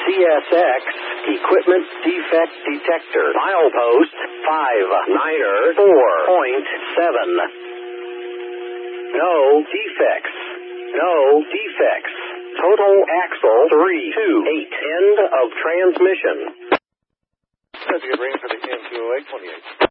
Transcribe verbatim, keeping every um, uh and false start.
C S X Equipment Defect Detector. Milepost five niner four point seven. No defects. No defects. Total axle three two eight. End of transmission. That's a good rating for the M two oh eight twenty-eight.